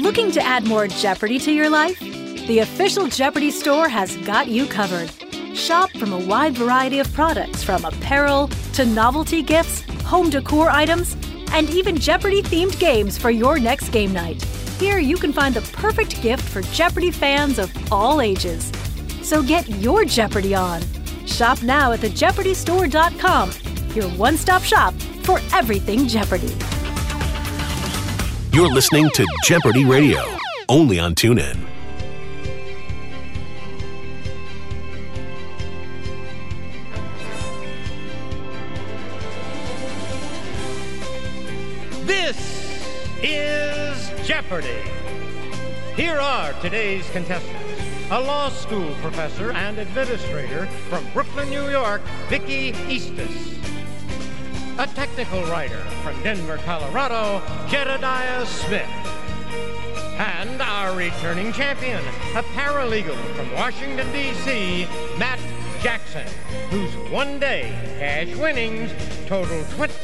Looking to add more Jeopardy to your life? The official Jeopardy store has got you covered. Shop from a wide variety of products, from apparel to novelty gifts, home decor items, and even Jeopardy-themed games for your next game night. Here you can find the perfect gift for Jeopardy fans of all ages. So get your Jeopardy on. Shop now at thejeopardystore.com, your one-stop shop for everything Jeopardy. You're listening to Jeopardy Radio, only on TuneIn. This is Jeopardy! Here are today's contestants. A law school professor and administrator from Brooklyn, New York, Vicki Eastis. A technical writer from Denver, Colorado, Jedediah Smith. And our returning champion, a paralegal from Washington, D.C., Matt Jackson, whose one-day cash winnings total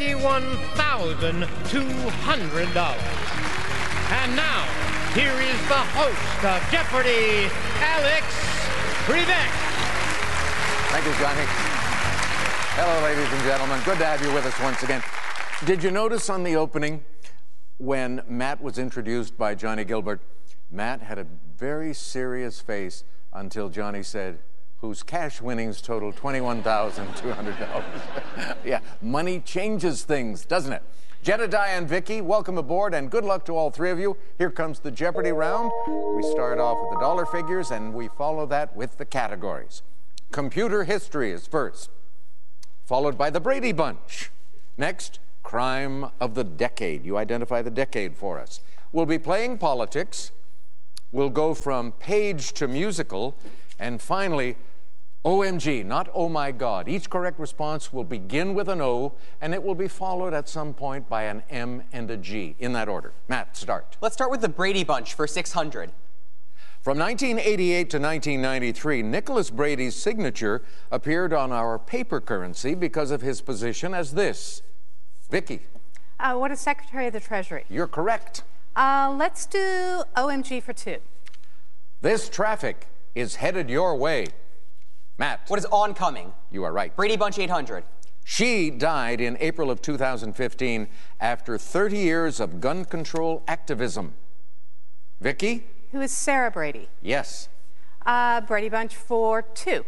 $21,200. And now, here is the host of Jeopardy, Alex Trebek. Thank you, Johnny. Hello, ladies and gentlemen. Good to have you with us once again. Did you notice on the opening when Matt was introduced by Johnny Gilbert, Matt had a very serious face until Johnny said, whose cash winnings total $21,200. Yeah, money changes things, doesn't it? Jedediah and Vicki, welcome aboard, and good luck to all three of you. Here comes the Jeopardy round. We start off with the dollar figures, and we follow that with the categories. Computer history is first, followed by the Brady Bunch. Next, crime of the decade. You identify the decade for us. We'll be playing politics. We'll go from page to musical. And finally, OMG, not oh my God. Each correct response will begin with an O, and it will be followed at some point by an M and a G, in that order. Matt, start. Let's start with the Brady Bunch for 600. From 1988 to 1993, Nicholas Brady's signature appeared on our paper currency because of his position as this. Vicki. What is Secretary of the Treasury? You're correct. Let's do OMG for 2. This traffic is headed your way. Matt. What is oncoming? You are right. Brady Bunch 800. She died in April of 2015 after 30 years of gun control activism. Vicki? Who is Sarah Brady? Yes. Brady Bunch for 2.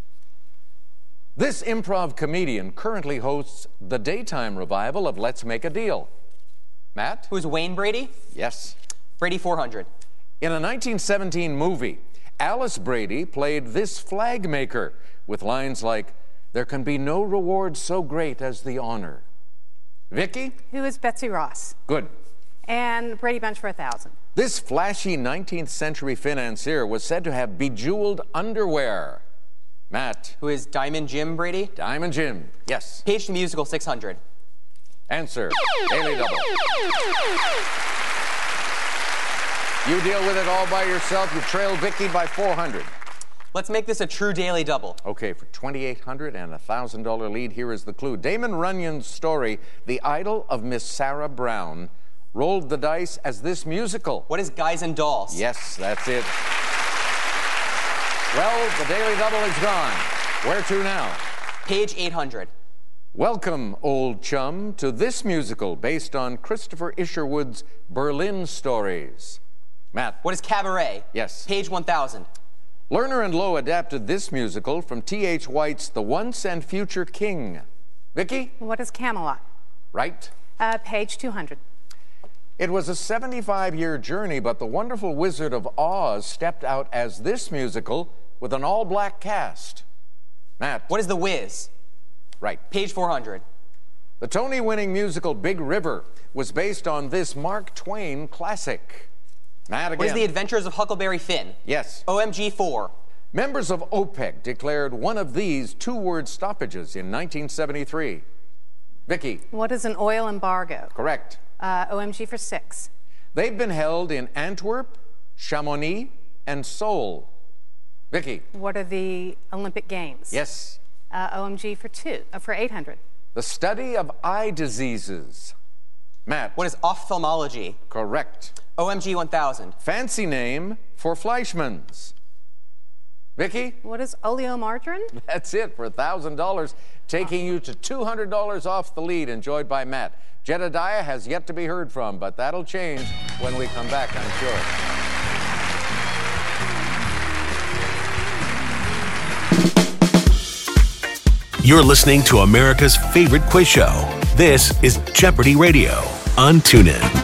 This improv comedian currently hosts the daytime revival of Let's Make a Deal. Matt? Who is Wayne Brady? Yes. Brady 400. In a 1917 movie, Alice Brady played this flag maker with lines like, "There can be no reward so great as the honor." Vicki? Who is Betsy Ross? Good. And Brady Bunch for 1,000. This flashy 19th century financier was said to have bejeweled underwear. Matt? Who is Diamond Jim Brady? Diamond Jim, yes. Page to musical 600. Answer, Daily Double. You deal with it all by yourself. You trail Vicki by 400. Let's make this a true Daily Double. Okay, for $2,800 and a $1,000 lead, here is the clue. Damon Runyon's story, The Idol of Miss Sarah Brown, rolled the dice as this musical. What is Guys and Dolls? Yes, that's it. Well, the Daily Double is gone. Where to now? Page 800. Welcome, old chum, to this musical based on Christopher Isherwood's Berlin Stories. Matt. What is Cabaret? Yes. Page 1000. Lerner and Lowe adapted this musical from T.H. White's The Once and Future King. Vicki? What is Camelot? Right. Page 200. It was a 75-year journey, but the wonderful Wizard of Oz stepped out as this musical with an all-black cast. Matt. What is The Wiz? Right. Page 400. The Tony-winning musical Big River was based on this Mark Twain classic. Matt again. What is The Adventures of Huckleberry Finn? Yes. OMG 4. Members of OPEC declared one of these two-word stoppages in 1973. Vicki. What is an oil embargo? Correct. OMG for 6. They've been held in Antwerp, Chamonix, and Seoul. Vicki. What are the Olympic Games? Yes. OMG for 800. The study of eye diseases. Matt. What is ophthalmology? Correct. OMG 1000. Fancy name for Fleischmann's. Vicky? What is oleomargarine? That's it for $1,000, taking you to $200 off the lead enjoyed by Matt. Jedediah has yet to be heard from, but that'll change when we come back, I'm sure. You're listening to America's favorite quiz show. This is Jeopardy Radio on TuneIn.